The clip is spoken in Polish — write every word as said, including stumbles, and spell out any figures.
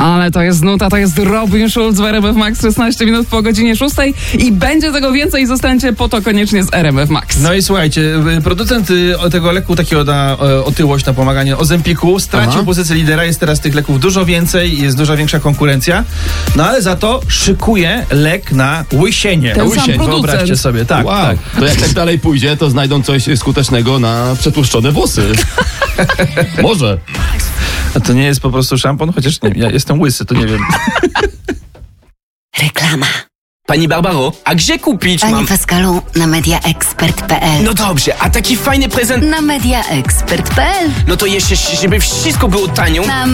Ale to jest nuta, to jest Robin Schulz w R M F Max, szesnaście minut po godzinie szóstej i będzie tego więcej, zostańcie po to koniecznie z R M F Max. No i słuchajcie, producent tego leku takiego na otyłość, na pomaganie Ozempiku stracił Aha. pozycję lidera, jest teraz tych leków dużo więcej, jest dużo większa konkurencja, no ale za to szykuje lek na łysienie. Ten Łysień, sam wyobraźcie sobie. Tak, wow. tak. To jak tak dalej pójdzie, to znajdą coś skutecznego na przetłuszczone włosy. Może. A to nie jest po prostu szampon? Chociaż nie, ja jestem łysy, to nie wiem. Reklama. Pani Barbaro, a gdzie kupić Panie mam... Pascalu, na mediaexpert kropka p l. No dobrze, a taki fajny prezent... Na mediaexpert kropka p l. No to jeszcze, żeby wszystko było tanio... Na